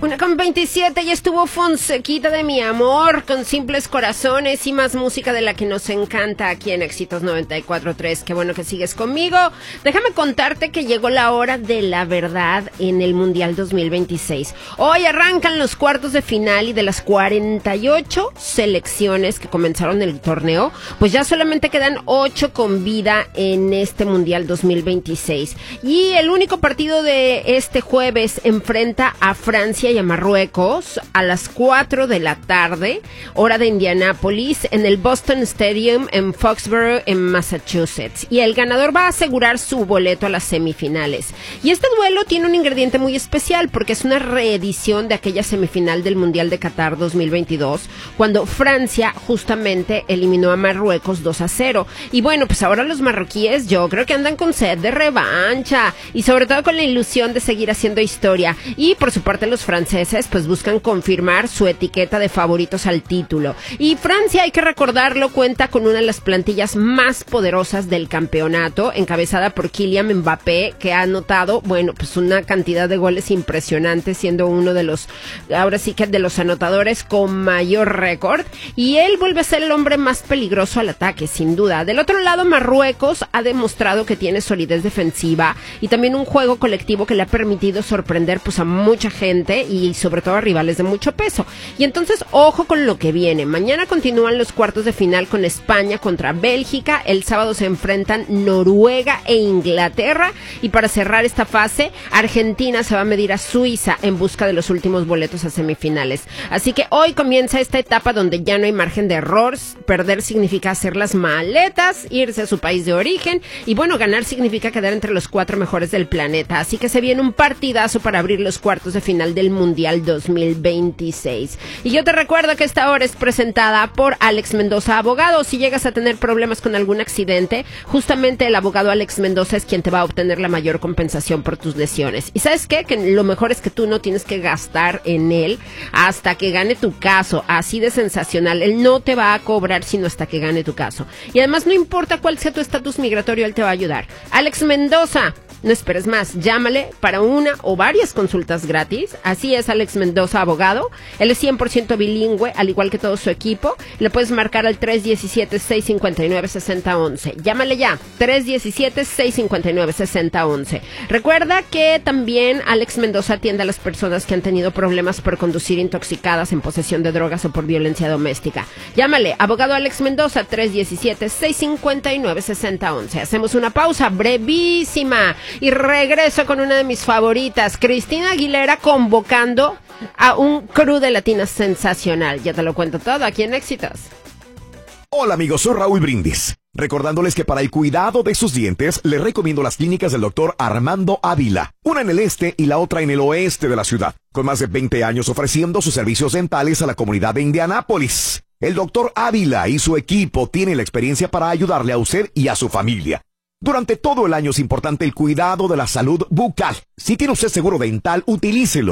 1:27 y estuvo Fonsequita de mi amor con Simples Corazones y más música de la que nos encanta aquí en Éxitos 94.3. Qué bueno que sigues conmigo. Déjame contarte que llegó la hora de la verdad en el Mundial 2026. Hoy arrancan los cuartos de final y de las 48 selecciones que comenzaron el torneo, pues ya solamente quedan 8 con vida en este Mundial 2026. Y el único partido de este jueves enfrenta a Francia y a Marruecos a las 4 de la tarde, hora de Indianápolis, en el Boston Stadium en Foxborough, en Massachusetts. Y el ganador va a asegurar su boleto a las semifinales. Y este duelo tiene un ingrediente muy especial porque es una reedición de aquella semifinal del Mundial de Qatar 2022, cuando Francia justamente eliminó a Marruecos 2-0. Y bueno, pues ahora los marroquíes yo creo que andan con sed de revancha y sobre todo con la ilusión de seguir haciendo historia. Y por su parte los franceses pues buscan confirmar su etiqueta de favoritos al título. Y Francia, hay que recordarlo, cuenta con una de las plantillas más poderosas del campeonato, encabezada por Kylian Mbappé, que ha anotado, bueno, pues una cantidad de goles impresionante, siendo uno de los, ahora sí que de los anotadores con mayor récord, y él vuelve a ser el hombre más peligroso al ataque, sin duda. Del otro lado, Marruecos ha demostrado que tiene solidez defensiva y también un juego colectivo que le ha permitido sorprender pues a mucha gente y sobre todo a rivales de mucho peso. Y entonces, ojo con lo que viene. Mañana continúan los cuartos de final con España contra Bélgica. El sábado se enfrentan Noruega e Inglaterra. Y para cerrar esta fase, Argentina se va a medir a Suiza en busca de los últimos boletos a semifinales. Así que hoy comienza esta etapa donde ya no hay margen de error. Perder significa hacer las maletas, irse a su país de origen. Y bueno, ganar significa quedar entre los 4 mejores del planeta. Así que se viene un partidazo para abrir los cuartos de final del Mundial 2026. Y yo te recuerdo que esta hora es presentada por Alex Mendoza Abogado. Si llegas a tener problemas con algún accidente, justamente el abogado Alex Mendoza es quien te va a obtener la mayor compensación por tus lesiones. ¿Y sabes qué? Que lo mejor es que tú no tienes que gastar en él hasta que gane tu caso. Así de sensacional. Él no te va a cobrar sino hasta que gane tu caso. Y además, no importa cuál sea tu estatus migratorio, él te va a ayudar. Alex Mendoza, no esperes más, llámale para una o varias consultas gratis. Así es Alex Mendoza Abogado. Él es 100% bilingüe, al igual que todo su equipo. Le puedes marcar al 317-659-6011. Llámale ya, 317-659-6011. Recuerda que también Alex Mendoza atiende a las personas que han tenido problemas por conducir intoxicadas, en posesión de drogas o por violencia doméstica. Llámale, abogado Alex Mendoza, 317-659-6011. Hacemos una pausa brevísima y regreso con una de mis favoritas, Cristina Aguilera, convocando a un crew de latinas sensacional. Ya te lo cuento todo aquí en Éxitos. Hola amigos, soy Raúl Brindis. Recordándoles que para el cuidado de sus dientes, les recomiendo las clínicas del doctor Armando Ávila. Una en el este y la otra en el oeste de la ciudad. Con más de 20 años ofreciendo sus servicios dentales a la comunidad de Indianápolis. El doctor Ávila y su equipo tienen la experiencia para ayudarle a usted y a su familia. Durante todo el año es importante el cuidado de la salud bucal. Si tiene usted seguro dental, utilícelo.